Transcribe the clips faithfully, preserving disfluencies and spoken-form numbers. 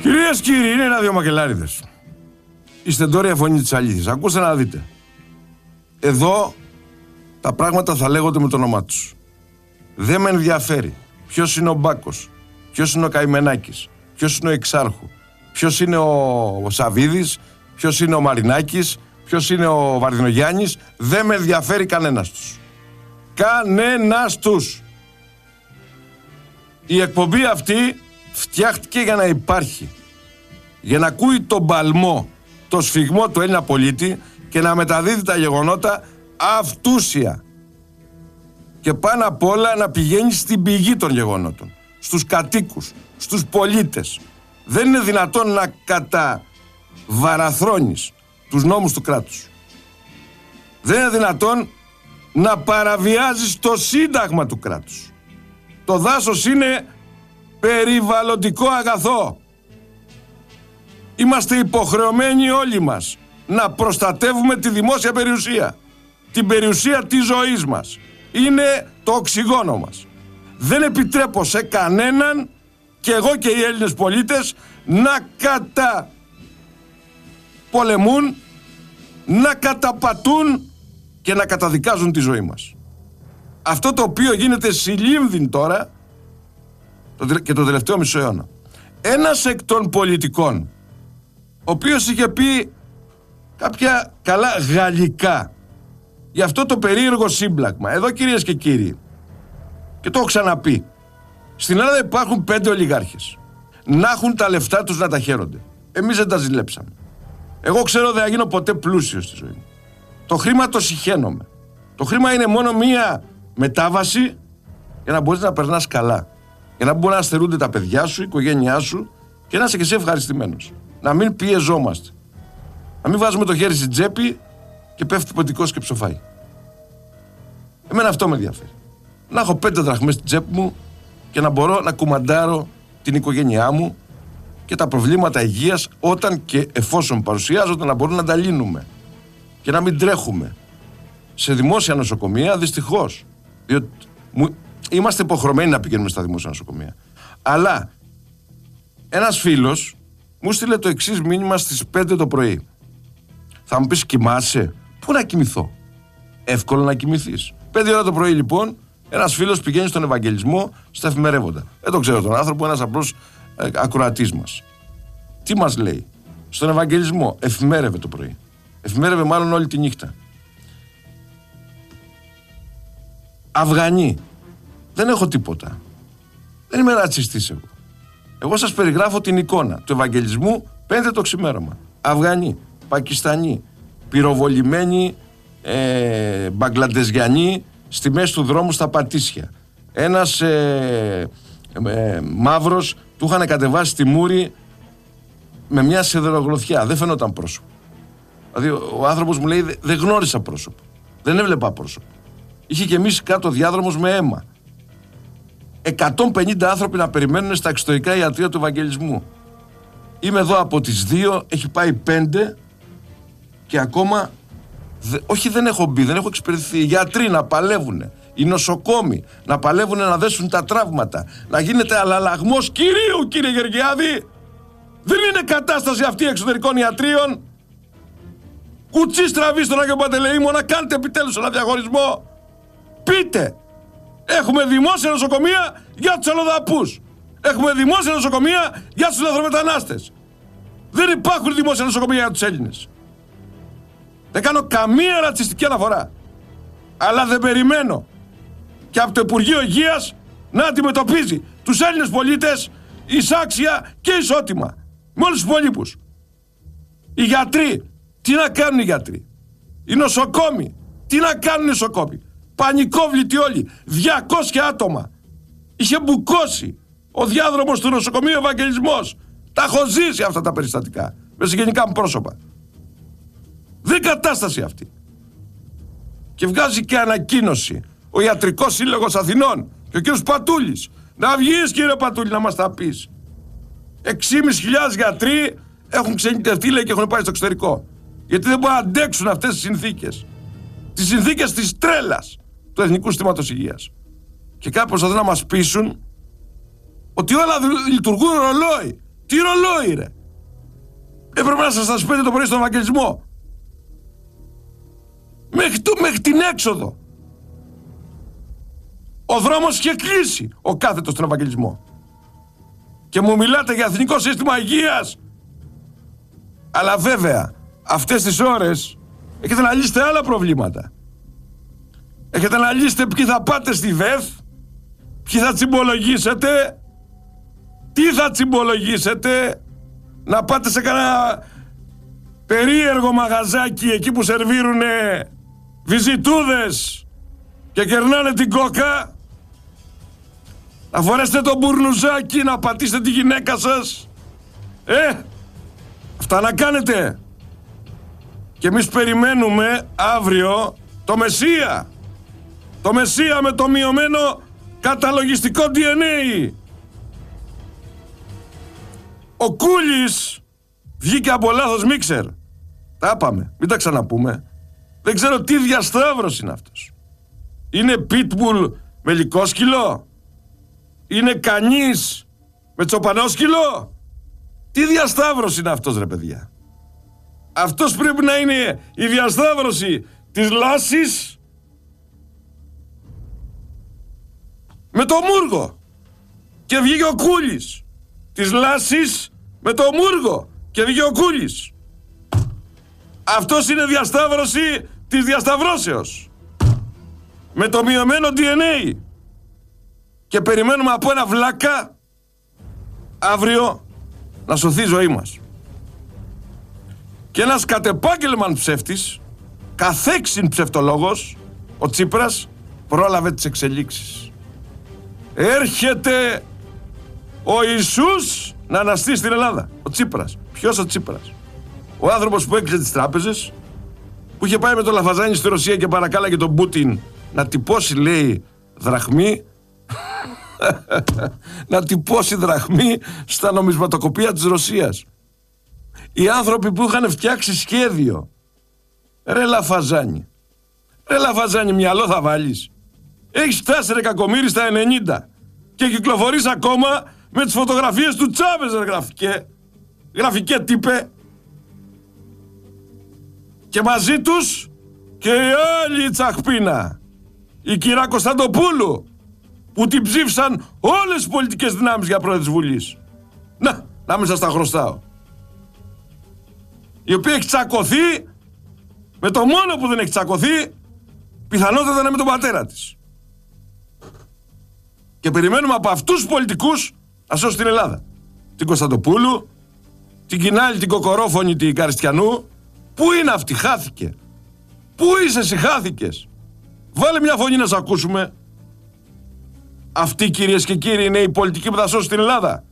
Κυρίες και κύριοι, είναι ένα-δύο μακελάριδες. Η στεντόρια φωνή της αλήθειας. Ακούστε να δείτε. Εδώ τα πράγματα θα λέγονται με το όνομά τους. Δεν με ενδιαφέρει ποιος είναι ο Μπάκος, ποιος είναι ο Καημενάκης, ποιος είναι ο Εξάρχου, ποιος είναι ο Σαβίδης, ποιος είναι ο Μαρινάκης, ποιος είναι ο Βαρδινογιάννης. Δεν με ενδιαφέρει κανένας τους. Κανένας τους. Η εκπομπή αυτή φτιάχτηκε για να υπάρχει. Για να ακούει τον παλμό, το σφιγμό του Έλληνα πολίτη και να μεταδίδει τα γεγονότα αυτούσια. Και πάνω απ' όλα να πηγαίνει στην πηγή των γεγονότων. Στους κατοίκους, στους πολίτες. Δεν είναι δυνατόν να καταβαραθρώνεις τους νόμους του κράτους. Δεν είναι δυνατόν να παραβιάζεις το σύνταγμα του κράτους. Το δάσος είναι περιβαλλοντικό αγαθό. Είμαστε υποχρεωμένοι όλοι μας να προστατεύουμε τη δημόσια περιουσία. Την περιουσία της ζωής μας. Είναι το οξυγόνο μας. Δεν επιτρέπω σε κανέναν, και εγώ και οι Έλληνες πολίτες, να καταπολεμούν, να καταπατούν και να καταδικάζουν τη ζωή μας. Αυτό το οποίο γίνεται συλλήμβην τώρα και το τελευταίο μισό αιώνα. Ένας εκ των πολιτικών, ο οποίος είχε πει κάποια καλά γαλλικά για αυτό το περίεργο σύμπλαγμα. Εδώ, κυρίες και κύριοι, και το έχω ξαναπεί, στην Ελλάδα υπάρχουν πέντε ολιγάρχες. Να έχουν τα λεφτά τους να τα χαίρονται. Εμείς δεν τα ζηλέψαμε. Εγώ ξέρω δεν θα γίνω ποτέ πλούσιος στη ζωή μου. Το χρήμα το συχαίνομαι. Το χρήμα είναι μόνο μία μετάβαση για να μπορείς να περνάς καλά. Για να μπορούν να στερούνται τα παιδιά σου, η οικογένειά σου και να είσαι και εσύ ευχαριστημένος. Να μην πιεζόμαστε. Να μην βάζουμε το χέρι στην τσέπη και πέφτει ποντικός και ψοφάει. Εμένα αυτό με ενδιαφέρει. Να έχω πέντε δραχμές στην τσέπη μου και να μπορώ να κουμαντάρω την οικογένειά μου και τα προβλήματα υγείας όταν και εφόσον παρουσιάζονται να μπορούμε να τα λύνουμε και να μην τρέχουμε σε δημόσια νοσοκομεία, δυστυχώς. Διότι μου, είμαστε υποχρεωμένοι να πηγαίνουμε στα δημόσια νοσοκομεία. Αλλά ένας φίλος μου στείλε το εξής μήνυμα στις πέντε το πρωί. Θα μου πεις, κοιμάσαι? Πού να κοιμηθώ? Εύκολο να κοιμηθείς. Πέντε ώρα το πρωί λοιπόν, ένας φίλος πηγαίνει στον Ευαγγελισμό στα Εφημερεύοντα. Δεν το ξέρω τον άνθρωπο, ένας απλός ε, ακροατής μας. Τι μας λέει? Στον Ευαγγελισμό εφημέρευε το πρωί. Εφημέρευε μάλλον όλη τη νύχτα. Αφγανοί. Δεν έχω τίποτα. Δεν είμαι ρατσιστής εγώ. Εγώ σας περιγράφω την εικόνα του Ευαγγελισμού πέντε το ξημέρωμα. Αφγανοί, Πακιστανοί, πυροβολημένοι ε, Μπαγκλαντεζιανοί στη μέση του δρόμου στα Πατήσια. Ένας ε, ε, μαύρος του είχαν κατεβάσει στη μούρη με μια σιδερογλωθιά. Δεν φαινόταν πρόσωπο. Δηλαδή ο άνθρωπος μου λέει δεν γνώρισα πρόσωπο. Δεν έβλεπα πρόσωπο. Είχε γεμίσει κάτω διάδρομος με αίμα. εκατόν πενήντα άνθρωποι να περιμένουν στα εξωτερικά ιατρεία του Ευαγγελισμού. Είμαι εδώ από τις δύο, έχει πάει πέντε και ακόμα, δε, όχι δεν έχω μπει, δεν έχω εξυπηρετηθεί. Οι γιατροί να παλεύουν, οι νοσοκόμοι να παλεύουν να δέσουν τα τραύματα, να γίνεται αλλαλαγμός κυρίου, κύριε Γεργιάδη. Δεν είναι κατάσταση αυτή εξωτερικών ιατρίων. Κουτσί στραβή στον Άγιο Παντελεήμονα, να κάνετε επιτέλους ένα διαχωρισμό. Πείτε, έχουμε δημόσια νοσοκομεία για τους αλλοδαπούς. Έχουμε δημόσια νοσοκομεία για τους λαθρομετανάστες. Δεν υπάρχουν δημόσια νοσοκομεία για τους Έλληνες. Δεν κάνω καμία ρατσιστική αναφορά. Αλλά δεν περιμένω και από το Υπουργείο Υγείας να αντιμετωπίζει τους Έλληνες πολίτες εισάξια και ισότιμα με όλους τους υπολείπους. Οι γιατροί, τι να κάνουν οι γιατροί? Οι νοσοκόμοι, τι να κάνουν οι νοσοκόμοι? Πανικόβλητοι όλοι, διακόσια άτομα. Είχε μπουκώσει ο διάδρομος του νοσοκομείου Ευαγγελισμός. Τα έχω ζήσει αυτά τα περιστατικά με συγγενικά μου πρόσωπα. Δεν είναι κατάσταση αυτή. Και βγάζει και ανακοίνωση ο Ιατρικός Σύλλογος Αθηνών και ο κύριος Πατούλης. Να βγεις, κύριε Πατούλη, να μας τα πεις. έξι χιλιάδες πεντακόσιοι γιατροί έχουν ξενιτευτεί, λέει, και έχουν πάει στο εξωτερικό. Γιατί δεν μπορούν να αντέξουν αυτές τις συνθήκες. Τις συνθήκες της τρέλας του Εθνικού Συστήματος Υγείας. Και κάποιοι προσπαθούν να μας πείσουν ότι όλα λειτουργούν ρολόι. Τι ρολόι ρε. Έπρεπε να σας τα πέντε το πρωί στον Ευαγγελισμό. Μέχρι, το, μέχρι την έξοδο. Ο δρόμος είχε κλείσει ο κάθετος στον Ευαγγελισμό. Και μου μιλάτε για εθνικό σύστημα υγείας. Αλλά βέβαια, αυτές τις ώρες έχετε να λύσετε άλλα προβλήματα. Έχετε να λύσετε ποιοι θα πάτε στη ΔΕΘ, ποιοι θα τσιμπολογήσετε, τι θα τσιμπολογήσετε, να πάτε σε κανένα περίεργο μαγαζάκι εκεί που σερβίρουνε βυζιτούδες και κερνάνε την κόκα, να φορέσετε το μπουρνουζάκι, να πατήσετε τη γυναίκα σας. Ε, αυτά να κάνετε. Και εμείς περιμένουμε αύριο το Μεσσία. Το Μεσσία με το μειωμένο καταλογιστικό ντι εν έι. Ο Κούλης βγήκε από λάθος μίξερ. Τα είπαμε, μην τα ξαναπούμε. Δεν ξέρω τι διασταύρος είναι αυτός. Είναι πίτμπουλ με λυκόσκυλο? Είναι κανείς με τσοπανόσκυλο? Τι διασταύρος είναι αυτός ρε παιδιά? Αυτός πρέπει να είναι η διασταύρωση της Λάσης με το Μούργο. Και βγήκε ο Κούλης. Της Λάσης με το Μούργο. Και βγήκε ο Κούλης. Αυτός είναι διασταύρωση της διασταυρώσεως. Με το μειωμένο ντι εν έι. Και περιμένουμε από ένα βλάκα αύριο να σωθεί η ζωή μας. Και ένας κατεπάγγελμαν ψεύτης, καθέξιν ψευτολόγος, ο Τσίπρας, πρόλαβε τις εξελίξεις. Έρχεται ο Ιησούς να αναστήσει την Ελλάδα. Ο Τσίπρας. Ποιος ο Τσίπρας? Ο άνθρωπος που έκλεισε τις τράπεζες, που είχε πάει με το Λαφαζάνι στη Ρωσία και παρακάλαγε τον Πούτιν να τυπώσει, λέει, δραχμή, να τυπώσει δραχμή στα νομισματοκοπία της Ρωσίας. Οι άνθρωποι που είχαν φτιάξει σχέδιο. Ρε Λαφαζάνι, ρε Λαφαζάνι, μυαλό θα βάλεις? Έχεις φτάσει ρε κακομοίρη στα ενενήντα και κυκλοφορείς ακόμα με τις φωτογραφίες του Τσάβες, ρε γραφικέ. Γραφικέ τύπε. Και μαζί τους και η άλλη τσαχπίνα, η κυρία Κωνσταντοπούλου, που την ψήφισαν όλες οι πολιτικές δυνάμεις για πρόεδρο της Βουλής. Να, να μην σας τα χρωστάω. Η οποία έχει τσακωθεί με το μόνο που δεν έχει τσακωθεί, πιθανότατα είναι με τον πατέρα της. Και περιμένουμε από αυτούς τους πολιτικούς να σώσουν την Ελλάδα. Την Κωνσταντοπούλου, την Κινάλη, την Κοκορόφωνη, την Καριστιανού. Πού είναι αυτή? Χάθηκε. Πού είσαι εσύ? Χάθηκες. Βάλε μια φωνή να σε ακούσουμε. Αυτοί, κυρίες και κύριοι, είναι οι πολιτικοί που θα σώσουν την Ελλάδα.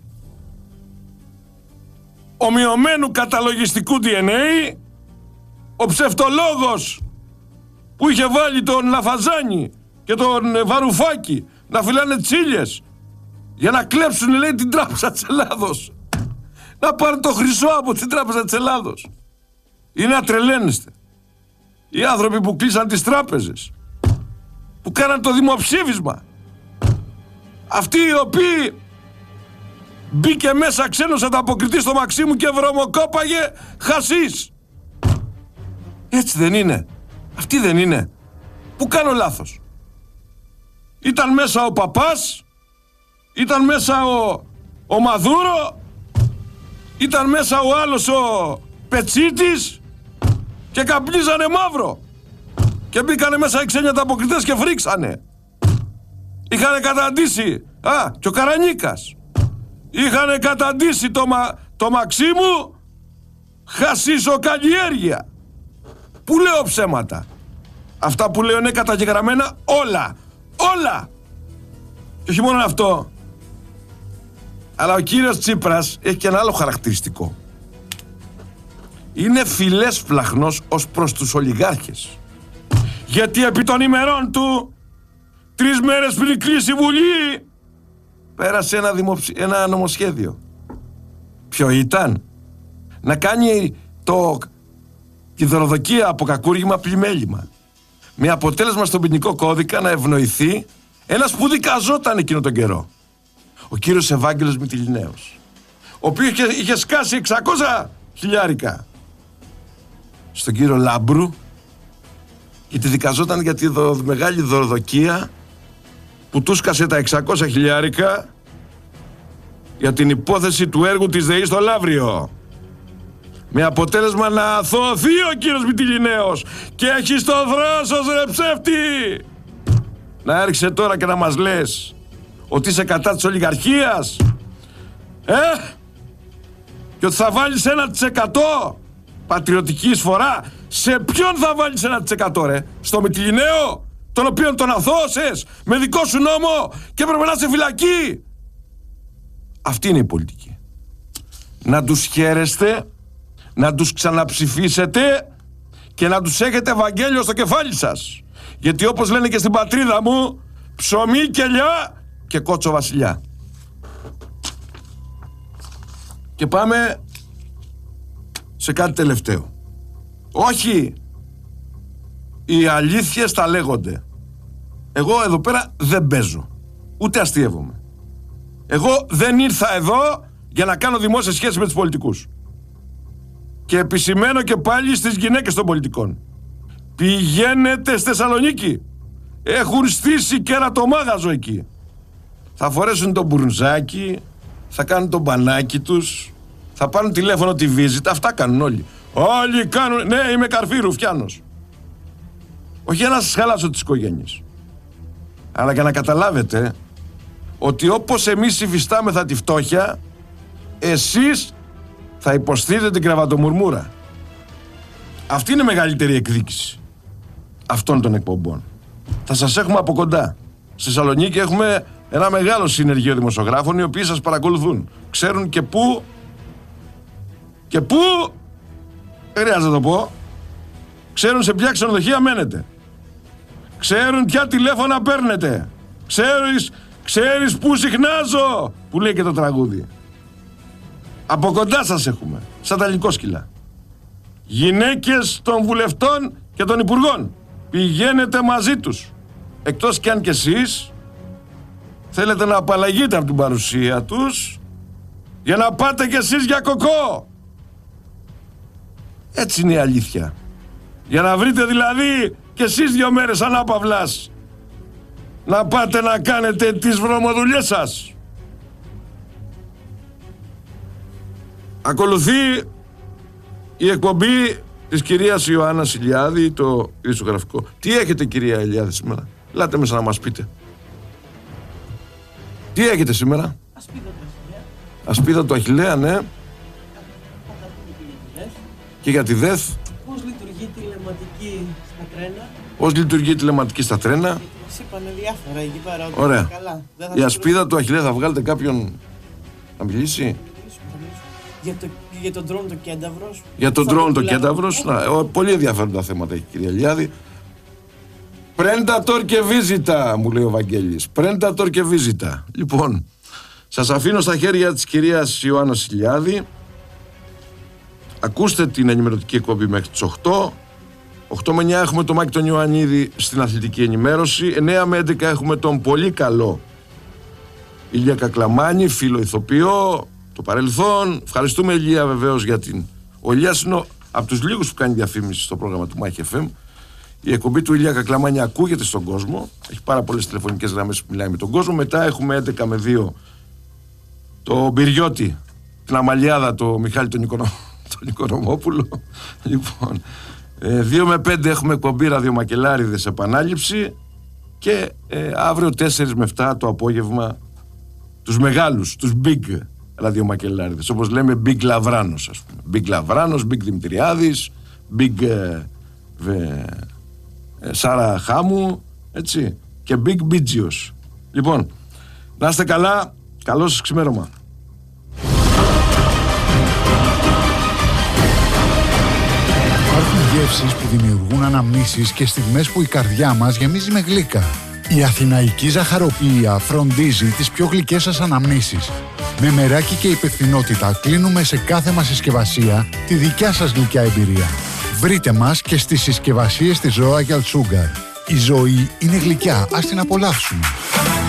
Ο μειωμένου καταλογιστικού ντι εν έι, ο ψευτολόγος που είχε βάλει τον Λαφαζάνι και τον Βαρουφάκη να φυλάνε τσίλιες για να κλέψουν, λέει, την Τράπεζα της Ελλάδος. Να πάρουν το χρυσό από την Τράπεζα της Ελλάδος. Είναι να τρελαίνεστε. Οι άνθρωποι που κλείσαν τις τράπεζες, που κάναν το δημοψήφισμα, αυτοί οι οποίοι μπήκε μέσα ξένος ανταποκριτής στο Μαξίμου και βρωμοκόπαγε χασίς. Έτσι δεν είναι? Αυτοί δεν είναι? Πού κάνω λάθος? Ήταν μέσα ο Παπάς, ήταν μέσα ο, ο Μαδούρο, ήταν μέσα ο άλλος ο Πετσίτης και καπνίζανε μαύρο. Και μπήκανε μέσα οι ξένοι ανταποκριτές και φρίξανε. Είχανε καταντήσει, α, και ο Καρανίκας. Είχανε καταντήσει το, μα, το Μαξίμου χασίσοκαλλιέργεια. Πού λέω ψέματα? Αυτά που λέω είναι καταγεγραμμένα όλα. Όλα. Και όχι μόνο αυτό. Αλλά ο κύριος Τσίπρας έχει και ένα άλλο χαρακτηριστικό. Είναι φιλέσφλαχνος ως προς τους ολιγάρχες. Γιατί επί των ημερών του, τρεις μέρες πριν κλείσει η Βουλή, πέρασε ένα, δημοψη... ένα νομοσχέδιο. Ποιο ήταν? Να κάνει το... τη δωροδοκία από κακούργημα πλημέλημα. Με αποτέλεσμα στον ποινικό κώδικα να ευνοηθεί ένας που δικαζόταν εκείνο τον καιρό. Ο κύριος Ευάγγελος Μυτιληναίος. ο οποίος είχε, είχε σκάσει εξακόσια χιλιάρικα στον κύριο Λάμπρου, γιατί δικαζόταν για τη δο, μεγάλη δωροδοκία που του σκάσε τα εξακόσια χιλιάρικα για την υπόθεση του έργου της ΔΕΗ στο Λαύριο. Με αποτέλεσμα να αθωωωθεί ο κύριος Μυτιληναίος. Και έχεις το θράσος, ρε ψεύτη! Να έρχεσαι τώρα και να μας λες ότι είσαι κατά της ολιγαρχίας. Ε! Και ότι θα βάλεις ένα τοις εκατό πατριωτική εισφορά. Σε ποιον θα βάλεις ένα τοις εκατό, ρε? Στο Μυτιληναίο, τον οποίον τον αθώωσες με δικό σου νόμο και έπρεπε να είσαι φυλακή. Αυτή είναι η πολιτική. Να τους χαίρεστε, να τους ξαναψηφίσετε και να τους έχετε Ευαγγέλιο στο κεφάλι σας. Γιατί όπως λένε και στην πατρίδα μου, ψωμί και ελιά και κότσο βασιλιά. Και πάμε σε κάτι τελευταίο. Όχι, οι αλήθειες τα λέγονται. Εγώ εδώ πέρα δεν παίζω, ούτε αστείευομαι. Εγώ δεν ήρθα εδώ για να κάνω δημόσιες σχέσεις με τους πολιτικούς. Και επισημαίνω και πάλι στις γυναίκες των πολιτικών. Πηγαίνετε στη Θεσσαλονίκη. Έχουν στήσει κερατομάγαζο εκεί. Θα φορέσουν το μπουρνζάκι, θα κάνουν το μπανάκι τους, θα πάρουν τηλέφωνο τη βίζιτα, αυτά κάνουν όλοι. Όλοι κάνουν, ναι, είμαι καρφί ρουφιάνος. Όχι για να σας χαλάσω τις οικογένειες, αλλά για να καταλάβετε ότι όπως εμείς υφιστάμεθα τη φτώχεια, εσείς θα υποστείτε την κρεβατομουρμούρα. Αυτή είναι η μεγαλύτερη εκδίκηση αυτών των εκπομπών. Θα σας έχουμε από κοντά. Στη Θεσσαλονίκη έχουμε ένα μεγάλο συνεργείο δημοσιογράφων, οι οποίοι σας παρακολουθούν. Ξέρουν και πού και πού, δεν χρειάζεται να το πω, ξέρουν σε ποια ξενοδοχεία μένετε. Ξέρουν ποια τηλέφωνα παίρνετε. Ξέρεις, ξέρεις πού συχνάζω, που λέει και το τραγούδι. Από κοντά σας έχουμε, σαν τα λυκόσκυλα. Γυναίκες των βουλευτών και των υπουργών, πηγαίνετε μαζί τους. Εκτός κι αν κι εσείς θέλετε να απαλλαγείτε από την παρουσία τους για να πάτε κι εσείς για κοκό. Έτσι είναι η αλήθεια. Για να βρείτε δηλαδή κι εσείς δύο μέρες ανάπαυλας να πάτε να κάνετε τις βρωμοδουλειές σας. Ακολουθεί η εκπομπή της κυρίας Ιωάννας Ηλιάδη, το ειδησιογραφικό. Τι έχετε, κυρία Ηλιάδη, σήμερα? Λάτε μέσα να μας πείτε. Τι έχετε σήμερα? Ασπίδα του Αχιλλέα. Ασπίδα του Αχιλλέα, ναι. Και για τη ΔΕΘ. Πώς λειτουργεί η τηλεματική στα τρένα. Πώς λειτουργεί η τηλεματική στα τρένα. Μας είπανε διάφορα εκεί πέρα. Ωραία. Καλά. Η ασπίδα του Αχιλλέα, θα βγάλετε κάποιον να μιλήσει? Για, το, για τον drone το Κένταυρος. Για τον drone το Κένταυρος. Να, πολύ ενδιαφέροντα θέματα έχει η κυρία Ηλιάδη. Predator και βίζιτα, μου λέει ο Βαγγέλης. Predator και βίζιτα. Λοιπόν, σας αφήνω στα χέρια της κυρίας Ιωάννας Ηλιάδη. Ακούστε την ενημερωτική εκπομπή μέχρι τις οκτώ. οκτώ με εννιά έχουμε τον Μάκη τον Ιωαννίδη στην αθλητική ενημέρωση. εννιά με έντεκα έχουμε τον πολύ καλό Ηλία Κακλαμάνη, φίλο ηθοποιό, το παρελθόν. Ευχαριστούμε, Ηλία, βεβαίως, για την... Ο Ηλίας είναι από τους λίγους που κάνει διαφήμιση στο πρόγραμμα του Μάχη εφ εμ. Η εκπομπή του Ηλία Κακλαμάνη ακούγεται στον κόσμο. Έχει πάρα πολλές τηλεφωνικές γραμμές που μιλάει με τον κόσμο. Μετά έχουμε έντεκα με δύο το Μπυριώτη, την Αμαλιάδα, το Μιχάλη τον, Οικονο... τον Οικονομόπουλο. Λοιπόν, δύο με πέντε έχουμε εκπομπή Ραδιομακελάριδες επανάληψη. Και ε, αύριο τέσσερα με επτά το απόγευμα τους μεγάλους, τους big ραδιομακελάριδες, όπως λέμε big Λαβράνος, ας πούμε. Big Λαβράνος, big Δημητριάδης, big ε, βε, ε, Σάρα Χάμου, έτσι, και big Μπίτζιος. Λοιπόν, να είστε καλά, καλό σας ξημέρωμα. Υπάρχουν γεύσεις που δημιουργούν αναμνήσεις και στιγμές που η καρδιά μας γεμίζει με γλύκα. Η αθηναϊκή ζαχαροπλοία φροντίζει τις πιο γλυκές σας αναμνήσεις. Με μεράκι και υπευθυνότητα κλείνουμε σε κάθε μας συσκευασία τη δικιά σας γλυκιά εμπειρία. Βρείτε μας και στις συσκευασίες της Royal Sugar. Η ζωή είναι γλυκιά, ας την απολαύσουμε.